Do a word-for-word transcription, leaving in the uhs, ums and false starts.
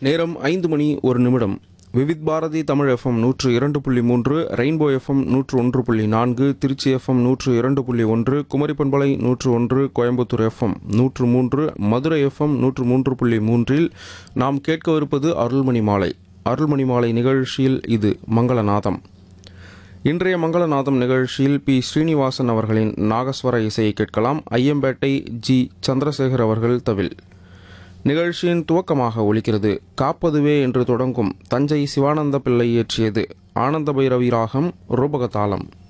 நேரம் ஐந்து மணி ஒரு நிமிடம். விவித் பாரதி தமிழ் எஃப்எம் நூற்று இரண்டு புள்ளி மூன்று, ரெயின்போ எஃப்எம் நூற்று ஒன்று புள்ளி நான்கு, திருச்சி எஃப்எம் நூற்று இரண்டு புள்ளி ஒன்று, குமரி பண்பலை நூற்று ஒன்று, கோயம்புத்தூர் எஃப்எம் நூற்று மூன்று, மதுரை எஃப்எம் நூற்று மூன்று புள்ளி மூன்றில் நாம் கேட்கவிருப்பது அருள்மணி மாலை. அருள்மணி மாலை நிகழ்ச்சியில் இது மங்களநாதம். இன்றைய மங்களநாதம் நிகழ்ச்சியில் பி ஸ்ரீனிவாசன் அவர்களின் நாகஸ்வர இசையை கேட்கலாம். ஐயம்பேட்டை ஜி சந்திரசேகர் அவர்கள் தவில். நிகழ்ச்சியின் துவக்கமாக ஒலிக்கிறது காப்பதுவே என்று தொடங்கும் தஞ்சை சிவானந்த பிள்ளை இயற்றியது ஆனந்த பைரவி ராகம் ரூபகதாளம்.